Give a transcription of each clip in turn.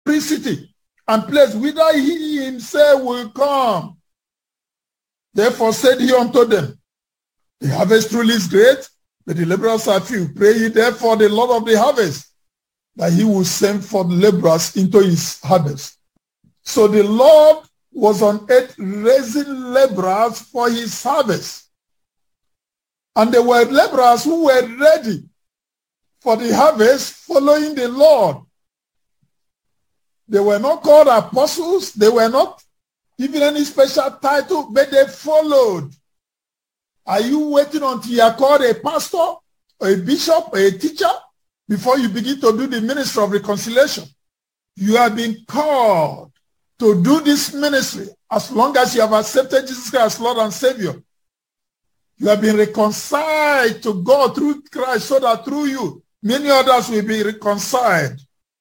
every city and place whither he himself will come. Therefore said he unto them, the harvest truly is great, but the laborers are few. Pray ye therefore the Lord of the harvest, that he will send forth laborers into his harvest. So the Lord was on earth raising laborers for his harvest. And there were laborers who were ready for the harvest following the Lord. They were not called apostles. They were not given any special title, but they followed. Are you waiting until you are called a pastor, or a bishop, or a teacher before you begin to do the ministry of reconciliation? You have been called to do this ministry as long as you have accepted Jesus Christ as Lord and Savior. You have been reconciled to God through Christ, so that through you, many others will be reconciled.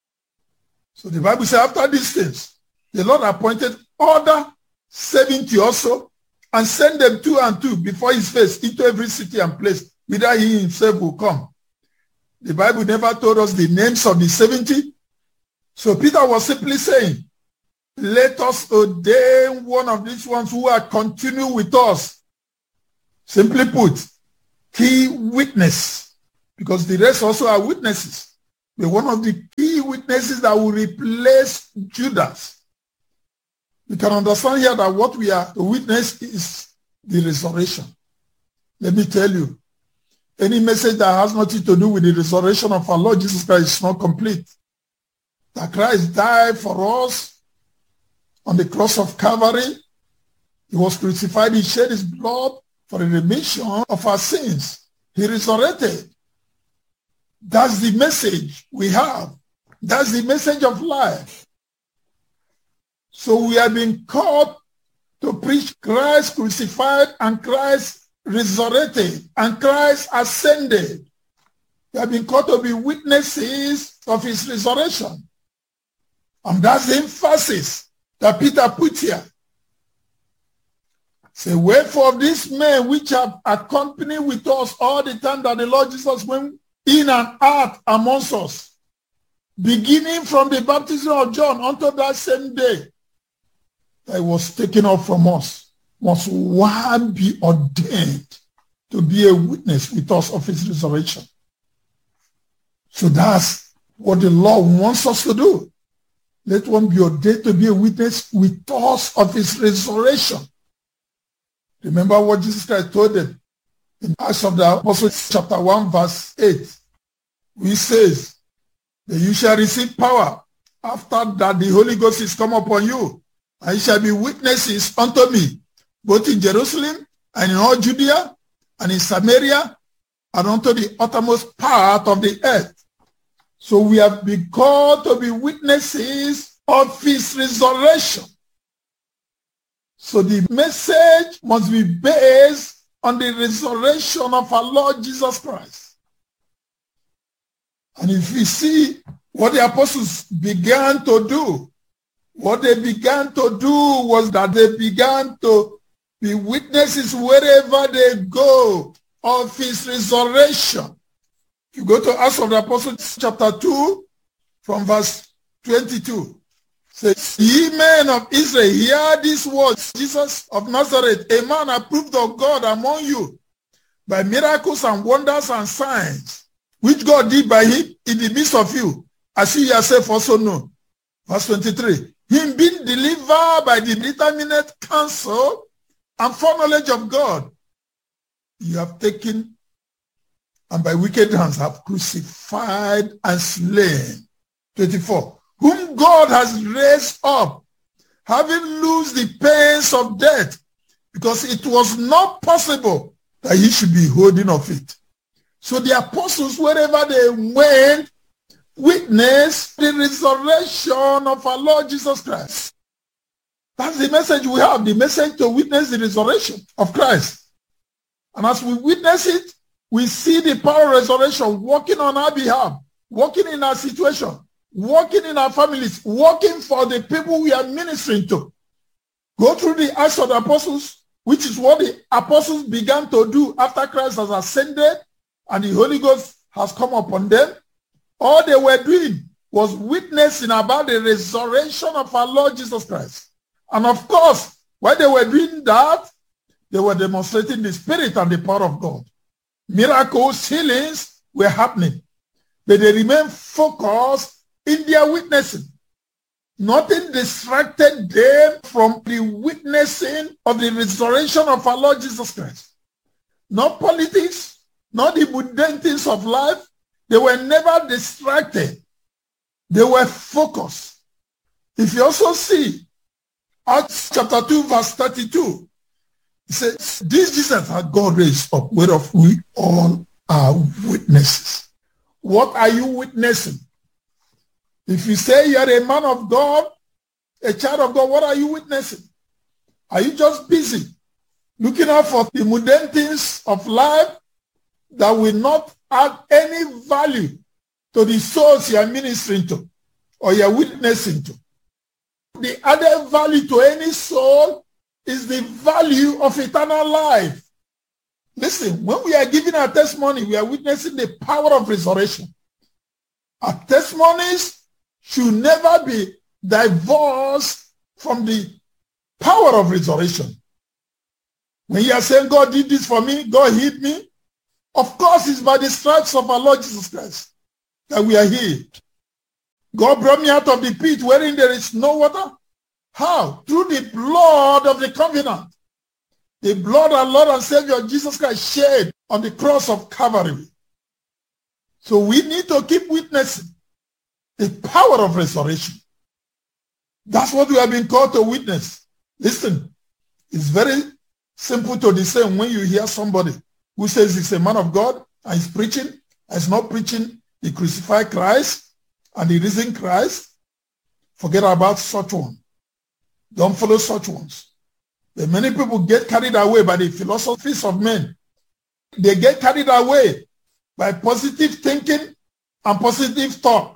So the Bible says after these things, the Lord appointed other 70 also, and sent them 2 and 2 before his face into every city and place, whither he himself will come. The Bible never told us the names of the 70. So Peter was simply saying, let us ordain one of these ones who are continue with us. Simply put, key witness, because the rest also are witnesses. But one of the key witnesses that will replace Judas. You can understand here that what we are to witness is the resurrection. Let me tell you, any message that has nothing to do with the resurrection of our Lord Jesus Christ is not complete. That Christ died for us on the cross of Calvary. He was crucified. He shed his blood for the remission of our sins. He resurrected. That's the message we have. That's the message of life. So we have been called to preach Christ crucified and Christ resurrected and Christ ascended. We have been called to be witnesses of his resurrection. And that's the emphasis that Peter put here. Say, wherefore these men which have accompanied with us all the time that the Lord Jesus went in and out amongst us, beginning from the baptism of John until that same day that he was taken up from us, must one be ordained to be a witness with us of his resurrection. So that's what the Lord wants us to do. Let one be ordained to be a witness with us of his resurrection. Remember what Jesus Christ told them in Acts of the Apostles chapter 1 verse 8. He says that you shall receive power after that the Holy Ghost is come upon you, and you shall be witnesses unto me, both in Jerusalem and in all Judea and in Samaria and unto the uttermost part of the earth. So we have been called to be witnesses of his resurrection. So the message must be based on the resurrection of our Lord Jesus Christ. And if we see what the apostles began to do, what they began to do was that they began to be witnesses wherever they go of his resurrection. If you go to Acts of the Apostles chapter 2 from verse 22. Says, ye men of Israel, hear these words, Jesus of Nazareth, a man approved of God among you by miracles and wonders and signs, which God did by him in the midst of you, as you yourself also know. Verse 23, him being delivered by the determinate counsel and foreknowledge of God, you have taken and by wicked hands have crucified and slain. 24, whom God has raised up, having loosed the pains of death, because it was not possible that he should be holding of it. So the apostles, wherever they went, witnessed the resurrection of our Lord Jesus Christ. That's the message we have, the message to witness the resurrection of Christ. And as we witness it, we see the power of resurrection working on our behalf, working in our situation, working in our families, working for the people we are ministering to. Go through the Acts of the Apostles, which is what the apostles began to do after Christ has ascended and the Holy Ghost has come upon them. All they were doing was witnessing about the resurrection of our Lord Jesus Christ. And of course, while they were doing that, they were demonstrating the Spirit and the power of God. Miracles, healings were happening. But they remained focused in their witnessing. Nothing distracted them from the witnessing of the resurrection of our Lord Jesus Christ. Not politics, not the mundane things of life. They were never distracted. They were focused. If you also see Acts chapter 2, verse 32, it says, this Jesus had God raised up, whereof we all are witnesses. What are you witnessing? If you say you're a man of God, a child of God, what are you witnessing? Are you just busy looking out for the mundane things of life that will not add any value to the souls you are ministering to or you are witnessing to? The added value to any soul is the value of eternal life. Listen, when we are giving our testimony, we are witnessing the power of resurrection. Our testimonies should never be divorced from the power of resurrection. When you are saying, God did this for me, God healed me, of course it's by the stripes of our Lord Jesus Christ that we are healed. God brought me out of the pit wherein there is no water. How? Through the blood of the covenant. The blood of our Lord and Savior Jesus Christ shed on the cross of Calvary. So we need to keep witnessing the power of resurrection. That's what we have been called to witness. Listen, it's very simple to discern when you hear somebody who says he's a man of God and is preaching, and is not preaching the crucified Christ and the risen Christ. Forget about such one. Don't follow such ones. But many people get carried away by the philosophies of men. They get carried away by positive thinking and positive talk.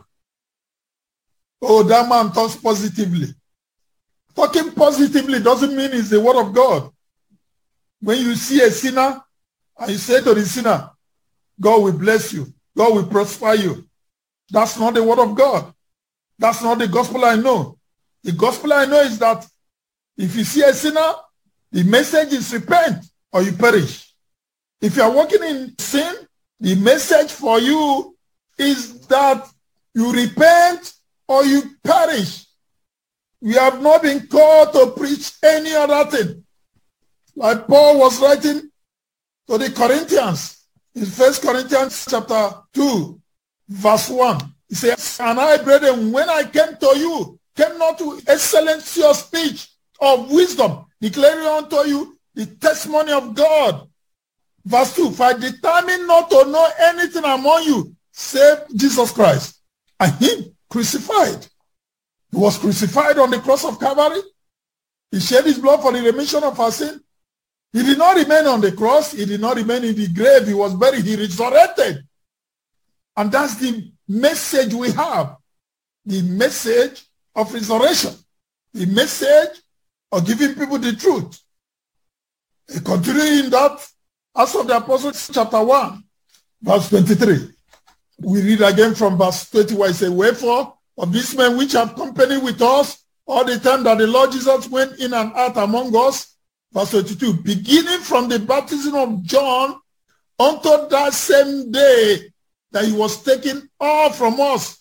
Oh, that man talks positively. Talking positively doesn't mean it's the word of God. When you see a sinner and you say to the sinner, God will bless you, God will prosper you, that's not the word of God. That's not the gospel I know. The gospel I know is that if you see a sinner, the message is repent or you perish. If you are walking in sin, the message for you is that you repent or you perish. We have not been called to preach any other thing. Like Paul was writing to the Corinthians in 1 Corinthians chapter 2, verse 1. He says, and I, brethren, when I came to you, came not to excellency of speech, of wisdom, declaring unto you the testimony of God. Verse 2, for I determined not to know anything among you save Jesus Christ and him crucified. He was crucified on the cross of Calvary. He shed his blood for the remission of our sin. He did not remain on the cross. He did not remain in the grave. He was buried. He resurrected. And that's the message we have. The message of resurrection. The message of giving people the truth. Continuing in that, Acts of the Apostles chapter 1, verse 23. We read again from verse 21. It says, wherefore, of these men which have company with us all the time that the Lord Jesus went in and out among us, verse 22, beginning from the baptism of John unto that same day that he was taken off from us,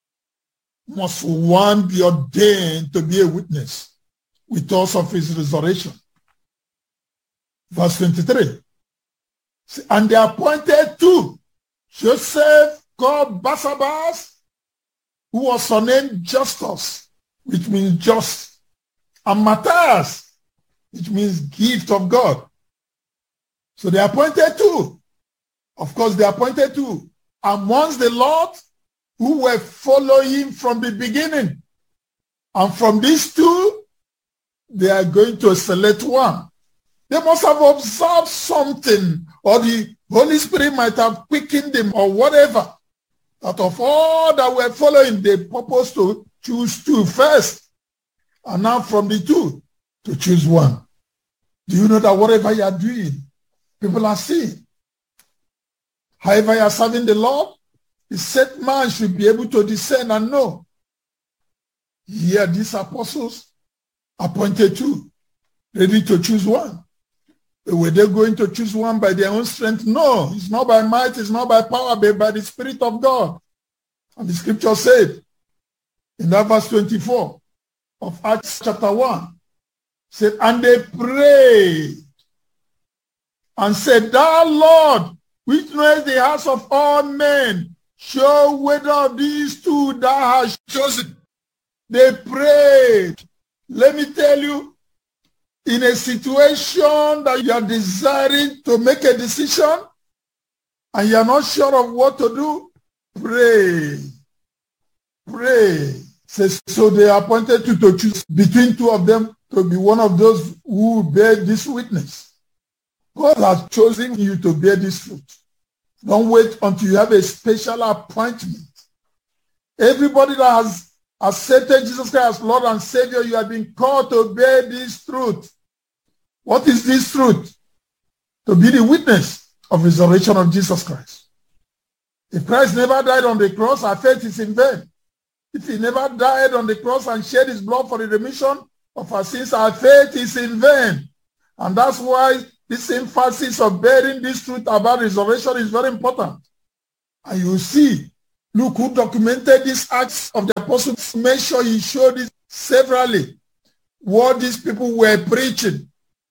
must one be ordained to be a witness with us of his resurrection. Verse 23. And they appointed two, Joseph called Barsabbas, who was surnamed Justus, which means just, and Matthias, which means gift of God. So they appointed two. Of course, they appointed two amongst the Lord who were following from the beginning. And from these two, they are going to select one. They must have observed something, or the Holy Spirit might have quickened them, or whatever. That of all that were following, they purpose to choose two first. And now from the two, to choose one. Do you know that whatever you are doing, people are seeing? However you are serving the Lord, The set man should be able to discern and know. Here, these apostles appointed two, ready to choose one. Were they going to choose one by their own strength? No, it's not by might, it's not by power, but by the Spirit of God. And the scripture said in that verse 24 of Acts chapter 1, said, and they prayed and said, thou Lord, which knowest the hearts of all men, show whether of these two thou hast chosen. They prayed. Let me tell you, in a situation that you are desiring to make a decision and you are not sure of what to do, pray. Pray. So they appointed you to choose between two of them to be one of those who bear this witness. God has chosen you to bear this fruit. Don't wait until you have a special appointment. Everybody that has accepted Jesus Christ as Lord and Savior, you have been called to bear this truth. What is this truth? To be the witness of resurrection of Jesus Christ. If Christ never died on the cross, our faith is in vain. If he never died on the cross and shed his blood for the remission of our sins, our faith is in vain. And that's why this emphasis of bearing this truth about resurrection is very important. And you see, Luke, who documented these acts of the apostles, made sure he showed it severally, what these people were preaching.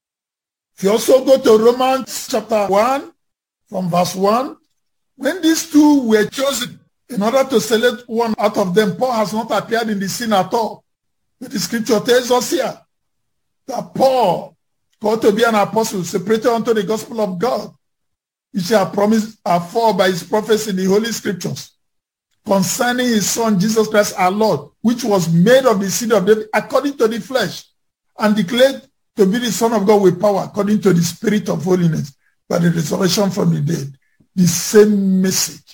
If you also go to Romans chapter 1, from verse 1, when these two were chosen, in order to select one out of them, Paul has not appeared in the scene at all. But the scripture tells us here that Paul, called to be an apostle, separated unto the gospel of God, which he had promised afore by his prophets in the Holy Scriptures, concerning his son Jesus Christ our Lord, which was made of the seed of David according to the flesh, and declared to be the Son of God with power according to the Spirit of holiness by the resurrection from the dead. The same message.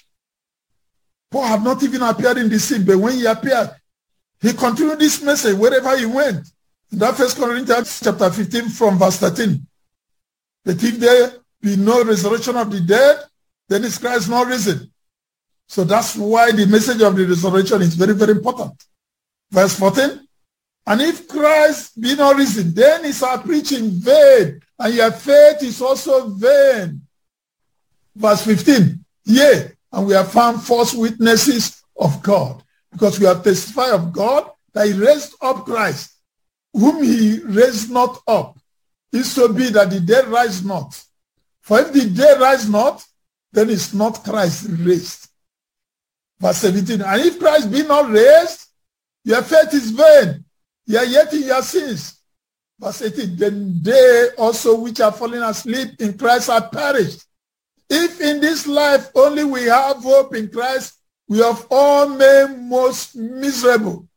Paul had not even appeared in the scene, but when he appeared, he continued this message wherever he went. In that 1 Corinthians chapter 15 from verse 13. But if there be no resurrection of the dead, then is Christ not risen. So that's why the message of the resurrection is very, very important. Verse 14. And if Christ be not risen, then is our preaching vain, and your faith is also vain. Verse 15. Yea, and we have found false witnesses of God, because we have testified of God that he raised up Christ, whom he raised not up, is so be that the dead rise not. For if the dead rise not, then is not Christ raised. Verse 17, and if Christ be not raised, your faith is vain, ye are yet in your sins. Verse 18, then they also which are fallen asleep in Christ are perished. If in this life only we have hope in Christ, we have all made most miserable.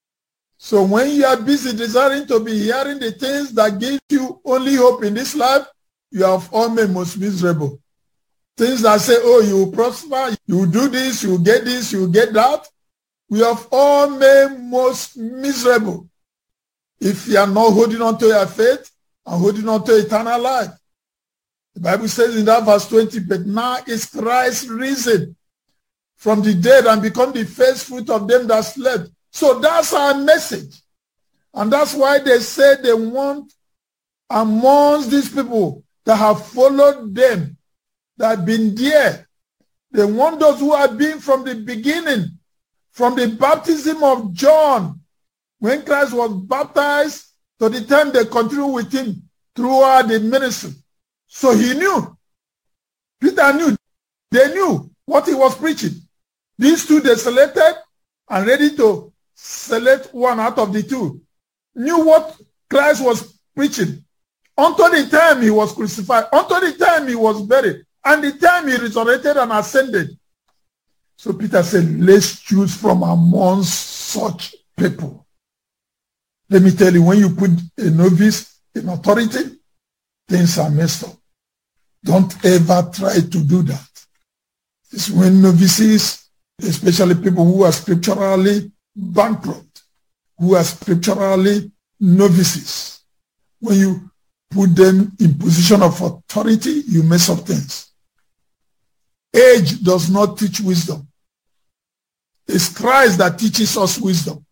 So when you are busy desiring to be hearing the things that give you only hope in this life, you have all made most miserable. Things that say, oh, you will prosper, you will do this, you will get this, you will get that. We have all made most miserable if you are not holding on to your faith and holding on to eternal life. The Bible says in that verse 20, but now is Christ risen from the dead and become the first fruit of them that slept. So that's our message. And that's why they say they want amongst these people that have followed them, that have been there. They want those who have been from the beginning, from the baptism of John, when Christ was baptized, to the time they continue with him throughout the ministry. So he knew. Peter knew. They knew what he was preaching. These two they selected and ready to select one out of the two. Knew what Christ was preaching. Until the time he was crucified. Until the time he was buried. And the time he resurrected and ascended. So Peter said, let's choose from amongst such people. Let me tell you, when you put a novice in authority, things are messed up. Don't ever try to do that. It's when novices, especially people who are scripturally bankrupt, who are scripturally novices, when you put them in position of authority, you mess up things. Age does not teach wisdom. It's Christ that teaches us wisdom.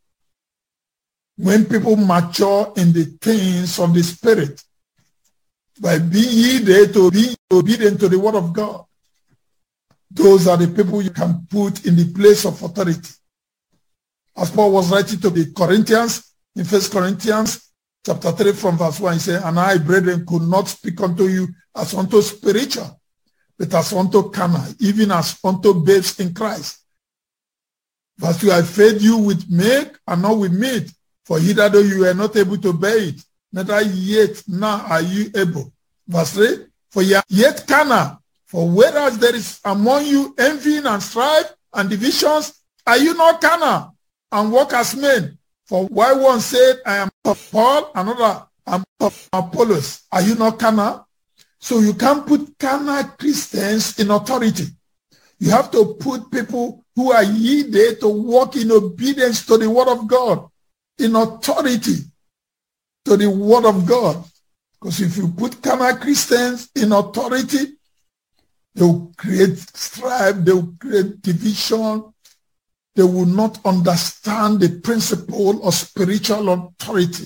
When people mature in the things of the Spirit, by being yielded to be obedient to the word of God, those are the people you can put in the place of authority. As Paul was writing to the Corinthians, in 1 Corinthians chapter 3 from verse 1, he said, "And I, brethren, could not speak unto you as unto spiritual, but as unto carnal, even as unto babes in Christ. Verse 2, I fed you with milk and not with meat, for hitherto you were not able to bear it, neither yet now are you able." Verse 3, for ye are yet carnal, for whereas there is among you envying and strife and divisions, are you not carnal and walk as men? For why one said, I am of Paul, another, I am of Apollos. Are you not carnal? So you can't put carnal Christians in authority. You have to put people who are yielded to walk in obedience to the word of God, in authority to the word of God. Because if you put carnal Christians in authority, they will create strife, they will create division. They will not understand the principle of spiritual authority.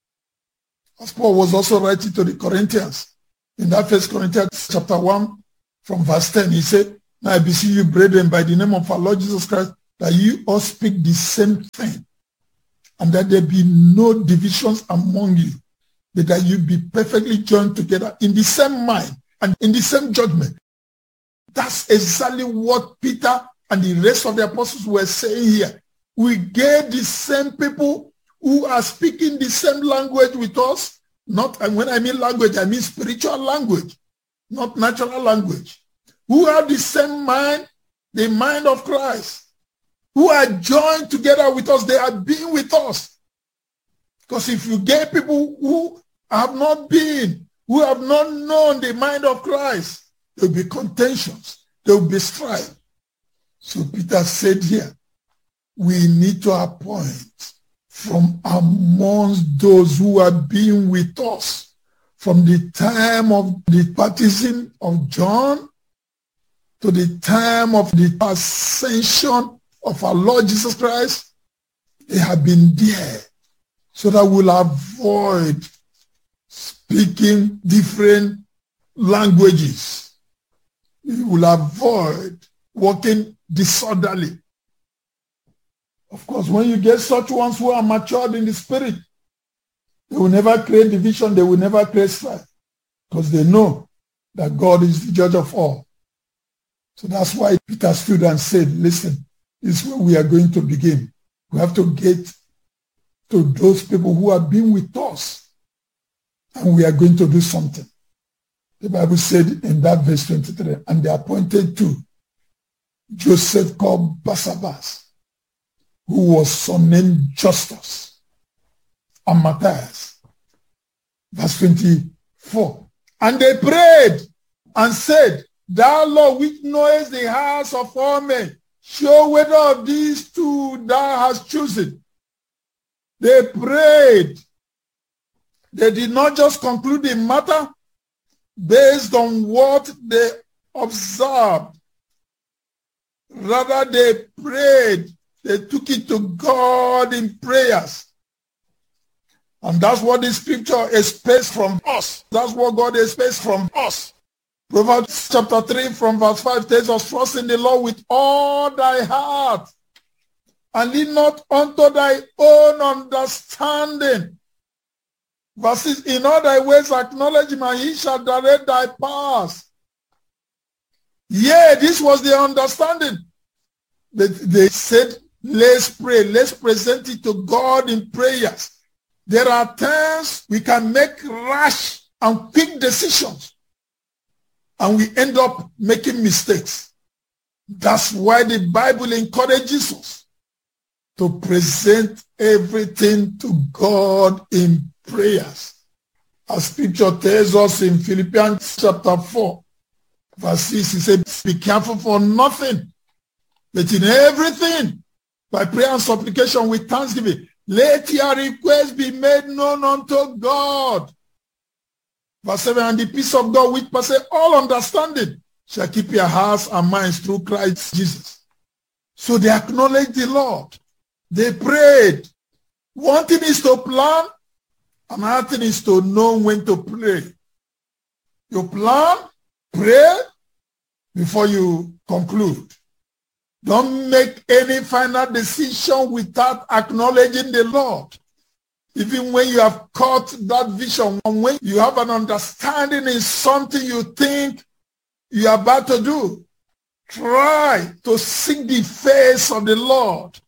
As Paul was also writing to the Corinthians, in that 1 Corinthians chapter 1, from verse 10, he said, "Now I beseech you, brethren, by the name of our Lord Jesus Christ, that you all speak the same thing, and that there be no divisions among you, but that you be perfectly joined together in the same mind and in the same judgment." That's exactly what Peter and the rest of the apostles were saying here. We get the same people who are speaking the same language with us. Not, and when I mean language, I mean spiritual language, not natural language. Who have the same mind, the mind of Christ. Who are joined together with us. They are being with us. Because if you get people who have not been, who have not known the mind of Christ, there will be contentions. There will be strife. So Peter said here, we need to appoint from amongst those who are being with us from the time of the baptism of John to the time of the ascension of our Lord Jesus Christ. They have been there so that we'll avoid speaking different languages. We will avoid walking disorderly. Of course, when you get such ones who are matured in the spirit, they will never create division, they will never create strife, because they know that God is the judge of all. So that's why Peter stood and said, listen, this is where we are going to begin. We have to get to those people who have been with us, and we are going to do something. The Bible said in that verse 23, and they appointed two, Joseph called Barsabbas, who was surnamed Justus, and Matthias. Verse 24. And they prayed and said, Thou Lord, which knowest the hearts of all men, show whether of these two thou hast chosen. They prayed. They did not just conclude the matter based on what they observed. Rather, they prayed. They took it to God in prayers. And that's what the scripture expects from us. That's what God expects from us. Proverbs chapter 3 from verse 5 tells us, trust in the Lord with all thy heart, and lean not unto thy own understanding. Verses, in all thy ways acknowledge him, and he shall direct thy paths. Yeah, this was the understanding. They said, let's pray. Let's present it to God in prayers. There are times we can make rash and quick decisions, and we end up making mistakes. That's why the Bible encourages us to present everything to God in prayers. As scripture tells us in Philippians chapter 4, verse 6, he said, be careful for nothing, but in everything, by prayer and supplication with thanksgiving, let your requests be made known unto God. Verse 7, and the peace of God, which passes all understanding, shall keep your hearts and minds through Christ Jesus. So they acknowledged the Lord. They prayed. One thing is to plan, another thing is to know when to pray. You plan, pray before you conclude. Don't make any final decision without acknowledging the Lord. Even when you have caught that vision, when you have an understanding in something you think you are about to do, try to seek the face of the Lord.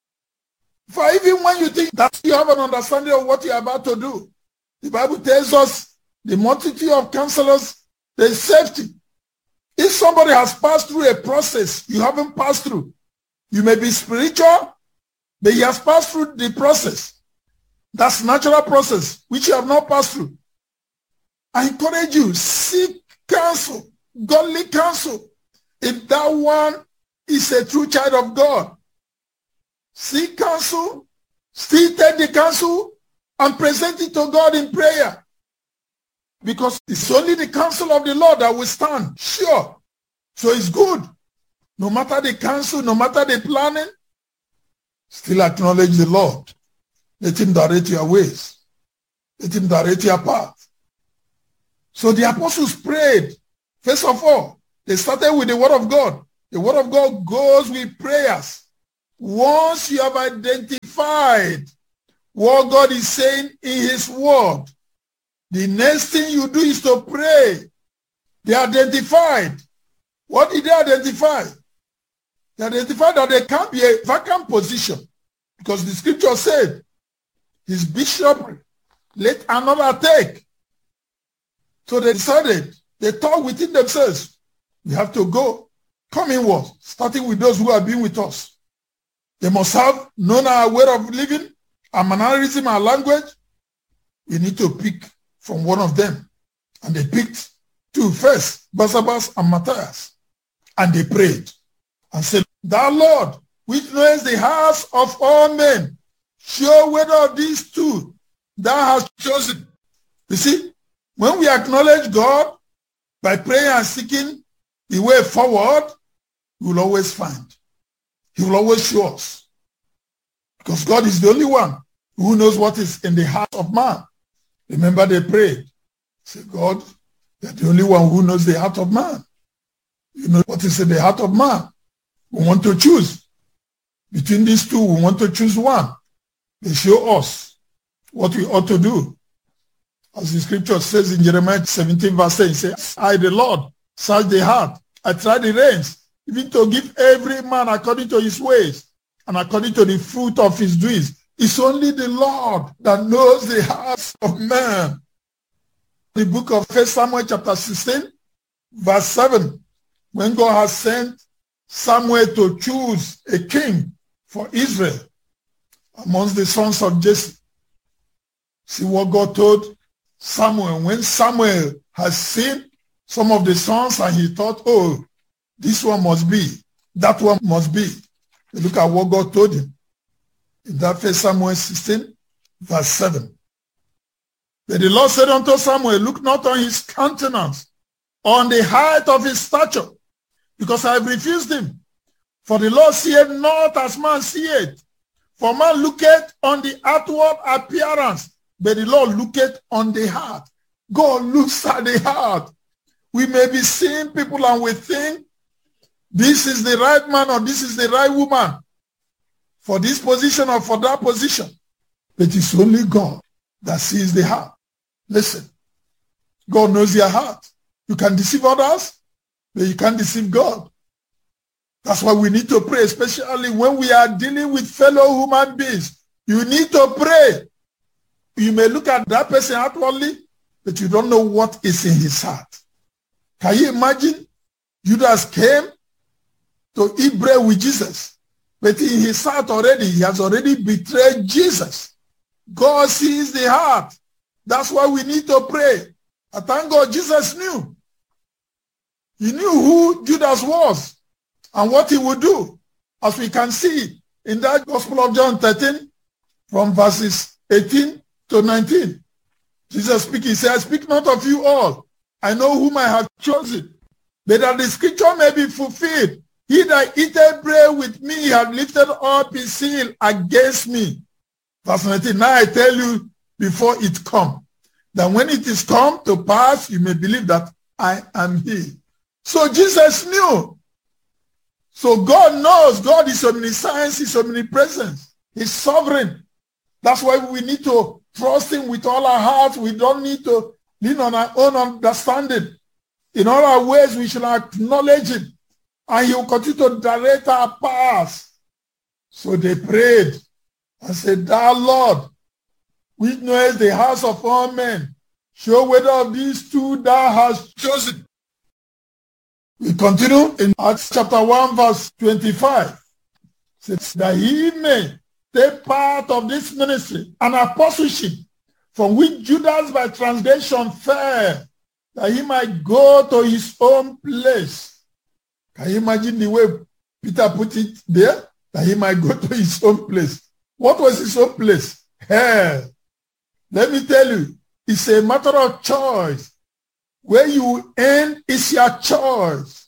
For even when you think that you have an understanding of what you are about to do, the Bible tells us the multitude of counselors, there is safety. If somebody has passed through a process you haven't passed through, you may be spiritual, but he has passed through the process. That's natural process, which you have not passed through. I encourage you, seek counsel, godly counsel. If that one is a true child of God, seek counsel, still take the counsel, and present it to God in prayer. Because it's only the counsel of the Lord that will stand, sure. So it's good. No matter the counsel, no matter the planning, still acknowledge the Lord. Let him direct your ways. Let him direct your path. So the apostles prayed. First of all, they started with the word of God. The word of God goes with prayers. Once you have identified what God is saying in his word, the next thing you do is to pray. They identified. What did they identify? They identified that there can't be a vacant position because the scripture said, his bishopric, let another take. So they decided, they thought within themselves, we have to go, come inward, starting with those who have been with us. They must have known our way of living, our mannerism, our language. We need to pick from one of them. And they picked two first, Barnabas and Matthias. And they prayed and said, thou Lord, which knows the hearts of all men, show whether of these two thou hast chosen. You see, when we acknowledge God by praying and seeking the way forward, we will always find. He will always show us. Because God is the only one who knows what is in the heart of man. Remember they prayed. Say, God, you're the only one who knows the heart of man. You know what is in the heart of man. We want to choose. Between these two, we want to choose one. They show us what we ought to do. As the scripture says in Jeremiah 17 verse 10, it says, I, the Lord, search the heart. I try the reins, even to give every man according to his ways and according to the fruit of his doings. It's only the Lord that knows the hearts of man. The book of 1 Samuel chapter 16, verse 7, when God has sent Samuel to choose a king for Israel amongst the sons of Jesse. See what God told Samuel. When Samuel has seen some of the sons and he thought, oh, this one must be, that one must be. Look at what God told him. In that 1 Samuel 16, verse 7. But the Lord said unto Samuel, look not on his countenance, on the height of his stature, because I have refused him. For the Lord seeth not as man seeth. For man looketh on the outward appearance, but the Lord looketh on the heart. God looks at the heart. We may be seeing people and we think this is the right man or this is the right woman for this position or for that position. But it's only God that sees the heart. Listen, God knows your heart. You can deceive others, but you can't deceive God. That's why we need to pray, especially when we are dealing with fellow human beings. You need to pray. You may look at that person outwardly, but you don't know what is in his heart. Can you imagine? Judas came to eat bread with Jesus, but in his heart already, he has already betrayed Jesus. God sees the heart. That's why we need to pray. I thank God Jesus knew. He knew who Judas was and what he would do. As we can see in that Gospel of John 13, from verses 18 to 19. Jesus speaking, he said, I speak not of you all. I know whom I have chosen, but that the scripture may be fulfilled, He that eateth bread with me hath lifted up his heel against me. Verse 19, now I tell you before it come, that when it is come to pass, you may believe that I am he. So Jesus knew. So God knows. God is omniscience, he's omnipresence, he's sovereign. That's why we need to trust him with all our hearts. We don't need to lean on our own understanding. In all our ways, we should acknowledge him, and he will continue to direct our paths. So they prayed and said, Thou Lord, which knowest the hearts of all men, show whether of these two thou hast chosen. We continue in Acts chapter 1, verse 25. It says, that he may take part of this ministry and apostleship, from which Judas by transgression fell, that he might go to his own place. Can you imagine the way Peter put it there? That he might go to his own place. What was his own place? Hell. Let me tell you, it's a matter of choice. Where you end is your choice.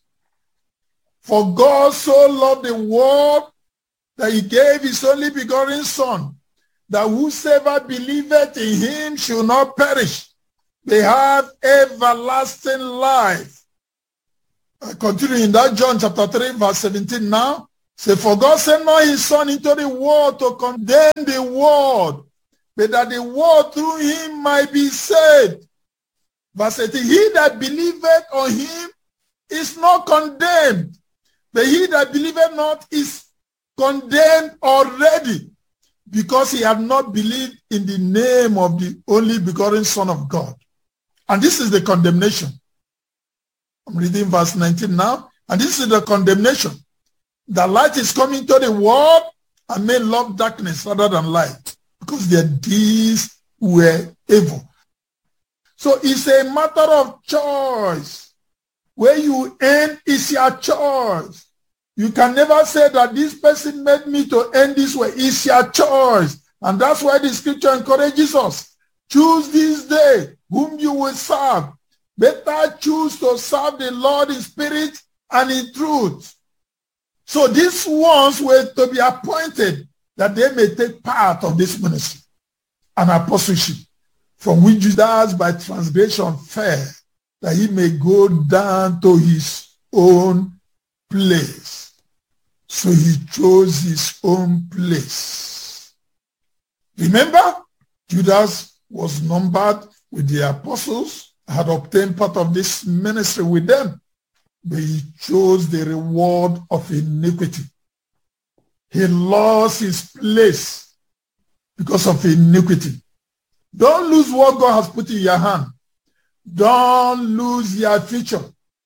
For God so loved the world that he gave his only begotten Son, that whosoever believeth in him should not perish, they have everlasting life. I continue in that John chapter 3, verse 17 now. Say, for God sent not his Son into the world to condemn the world, but that the world through him might be saved. Verse 18, he that believeth on him is not condemned, but he that believeth not is condemned already, because he had not believed in the name of the only begotten Son of God. And this is the condemnation. I'm reading verse 19 now. And this is the condemnation. The light is coming to the world, and men love darkness rather than light, because their deeds were evil. So it's a matter of choice. Where you end is your choice. You can never say that this person made me to end this way. It's your choice. And that's why the scripture encourages us. Choose this day whom you will serve. Better choose to serve the Lord in spirit and in truth. So these ones were to be appointed that they may take part of this ministry and apostleship, from which Judas by transgression fell, that he may go down to his own place. So he chose his own place. Remember, Judas was numbered with the apostles, had obtained part of this ministry with them, but he chose the reward of iniquity. He lost his place because of iniquity. Don't lose what God has put in your hand. Don't lose your future.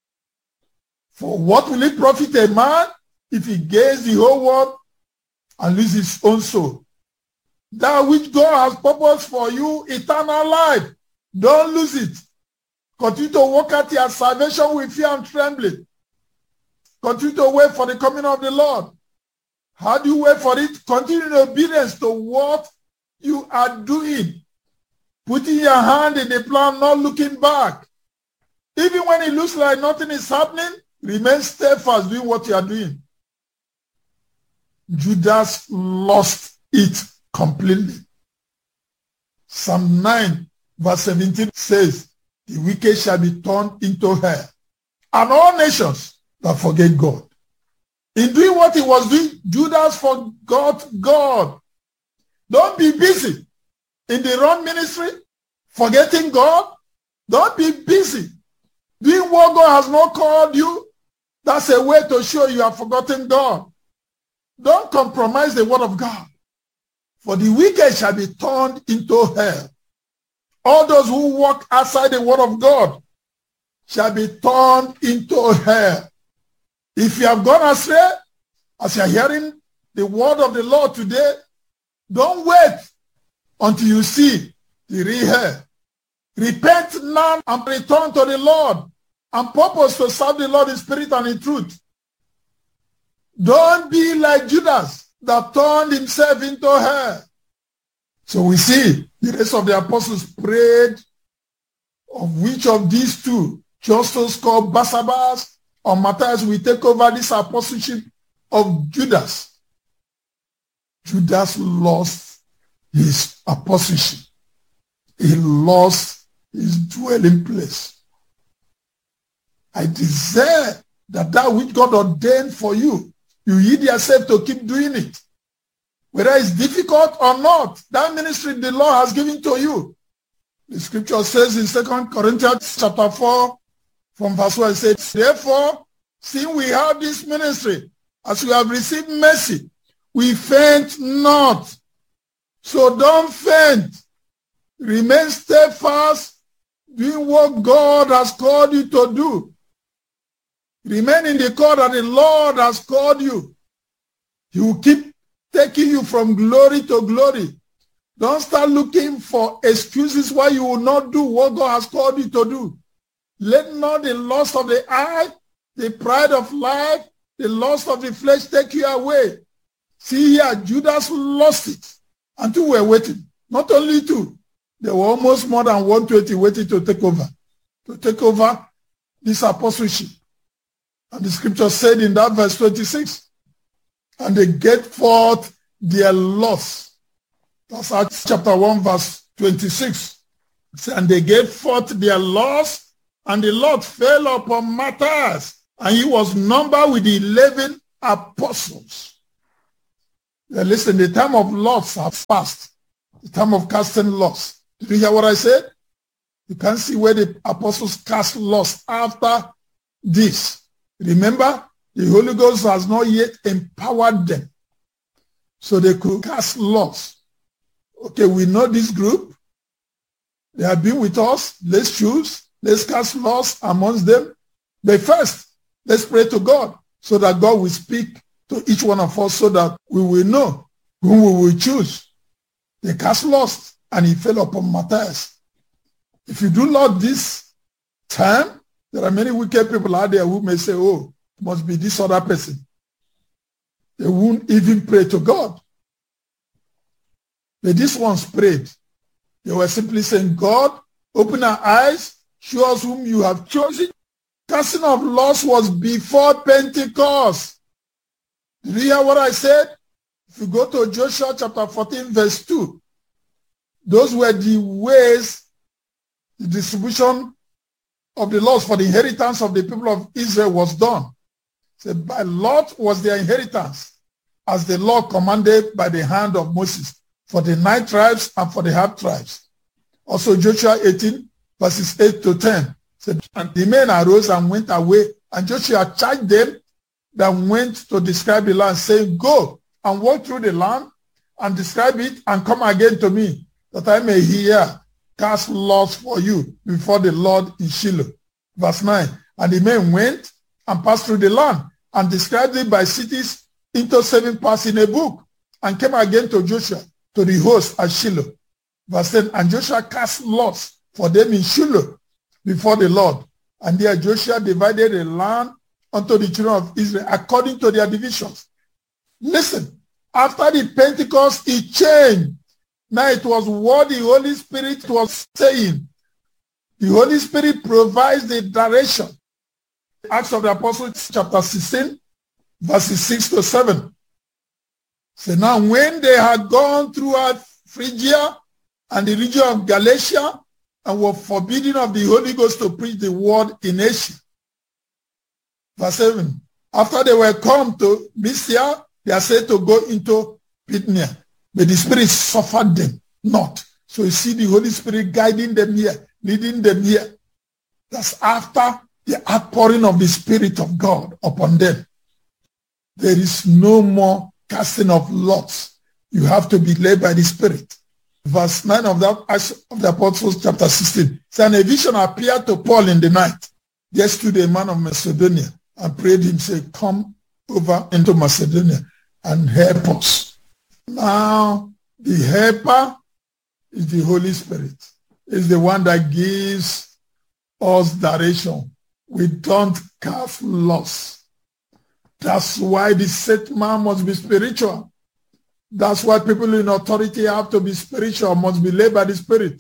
For what will it profit a man if he gains the whole world and lose his own soul? That which God has purposed for you, eternal life, don't lose it. Continue to work at your salvation with fear and trembling. Continue to wait for the coming of the Lord. How do you wait for it? Continue in obedience to what you are doing. Putting your hand in the plan, not looking back. Even when it looks like nothing is happening, remain steadfast doing what you are doing. Judas lost it completely. Psalm 9 verse 17 says, the wicked shall be turned into hell, and all nations that forget God. In doing what he was doing, Judas forgot God. Don't be busy in the wrong ministry, forgetting God. Don't be busy doing what God has not called you. That's a way to show you have forgotten God. Don't compromise the word of God. For the wicked shall be turned into hell. All those who walk outside the word of God shall be turned into hell. If you have gone astray, as you are hearing the word of the Lord today, don't wait until you see the real hell. Repent now and return to the Lord and purpose to serve the Lord in spirit and in truth. Don't be like Judas that turned himself into hell. So we see the rest of the apostles prayed, of which of these two, Justus called Barsabbas or Matthias will take over this apostleship of Judas. Judas lost his apostleship. He lost his dwelling place. I desire that which God ordained for you, you yield yourself to keep doing it. Whether it's difficult or not, that ministry the Lord has given to you. The scripture says in 2 Corinthians chapter 4, from verse 1, it says, therefore, seeing we have this ministry, as we have received mercy, we faint not. So don't faint. Remain steadfast, doing what God has called you to do. Remain in the call that the Lord has called you. He will keep taking you from glory to glory. Don't start looking for excuses why you will not do what God has called you to do. Let not the lust of the eye, the pride of life, the lust of the flesh take you away. See here, Judas lost it. And two were waiting. Not only two. There were almost more than 120 waiting to take over. To take over this apostleship. And the scripture said in that verse 26, and they get forth their loss. That's Acts chapter 1 verse 26. And they gave forth their loss, and the Lord fell upon Matthias, and he was numbered with the 11 apostles. Now listen, the time of loss has passed. The time of casting loss. Did you hear what I said? You can see where the apostles cast loss after this. Remember, the Holy Ghost has not yet empowered them. So they could cast loss. Okay, we know this group. They have been with us. Let's choose. Let's cast loss amongst them. But first, let's pray to God so that God will speak to each one of us so that we will know whom we will choose. They cast loss and he fell upon Matthias. If you do not this time, there are many wicked people out there who may say, oh, it must be this other person. They won't even pray to God. But these ones prayed. They were simply saying, God, open our eyes, show us whom you have chosen. Casting of loss was before Pentecost. Did you hear what I said? If you go to Joshua chapter 14, verse 2, those were the ways the distribution of the laws for the inheritance of the people of Israel was done. So by lot was their inheritance, as the law commanded by the hand of Moses, for the 9 tribes and for the half tribes. Also Joshua 18, verses 8 to 10. Said, and the men arose and went away, and Joshua charged them that went to describe the land, saying, go and walk through the land and describe it, and come again to me, that I may hear cast lots for you before the Lord in Shiloh. Verse 9. And the men went and passed through the land and described it by cities into 7 parts in a book, and came again to Joshua to the host at Shiloh. Verse 10. And Joshua cast lots for them in Shiloh before the Lord. And there Joshua divided the land unto the children of Israel according to their divisions. Listen, after the Pentecost, it changed. Now it was what the Holy Spirit was saying. The Holy Spirit provides the direction. Acts of the Apostles chapter 16, verses 6 to 7. So now when they had gone throughout Phrygia and the region of Galatia, and were forbidden of the Holy Ghost to preach the word in Asia. Verse 7. After they were come to Mysia, they are said to go into Bithynia. But the Spirit suffered them not. So you see the Holy Spirit guiding them here, leading them here. That's after the outpouring of the Spirit of God upon them. There is no more casting of lots. You have to be led by the Spirit. Verse 9 of that Acts of the Apostles chapter 16. So, and a vision appeared to Paul in the night. There stood a man of Macedonia and prayed him, saying, come over into Macedonia and help us. Now, the helper is the Holy Spirit. Is the one that gives us direction. We don't cast loss. That's why the set man must be spiritual. That's why people in authority have to be spiritual, must be led by the Spirit.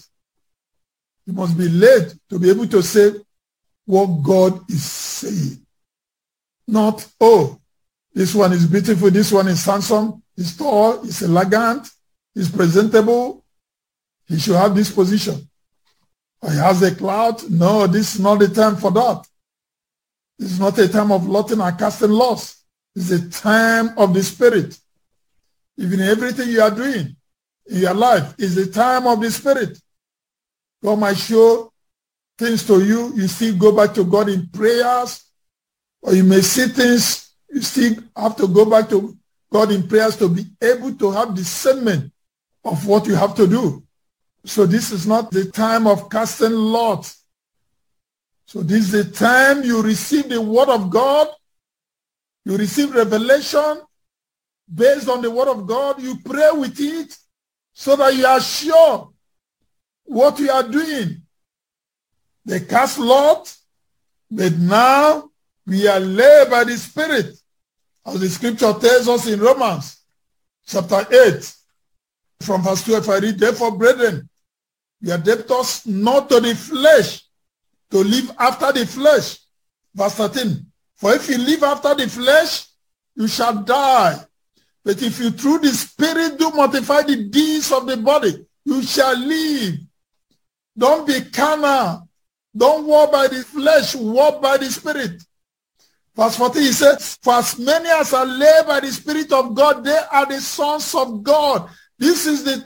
You must be led to be able to say what God is saying. Not, oh, this one is beautiful, this one is handsome, he's tall, he's elegant, he's presentable, he should have this position. Or he has a clout. No, this is not the time for that. This is not a time of lotting and casting lots. It's a time of the Spirit. Even everything you are doing in your life is a time of the Spirit. God might show things to you. You still go back to God in prayers. Or you may see things, you still have to go back to God in prayers to be able to have discernment of what you have to do. So this is not the time of casting lots. So this is the time you receive the word of God. You receive revelation based on the word of God. You pray with it so that you are sure what you are doing. They cast lots, but now we are led by the Spirit. As the scripture tells us in Romans chapter 8, from verse 12, I read, therefore, brethren, we are debtors not to the flesh, to live after the flesh. Verse 13, for if you live after the flesh, you shall die. But if you through the Spirit do mortify the deeds of the body, you shall live. Don't be carnal. Don't walk by the flesh, walk by the Spirit. Verse 14, he says, for as many as are led by the Spirit of God, they are the sons of God. This is the